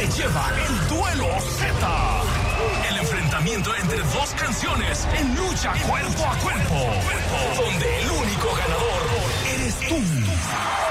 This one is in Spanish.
se lleva el Duelo Z. El enfrentamiento entre dos canciones en lucha cuerpo a cuerpo.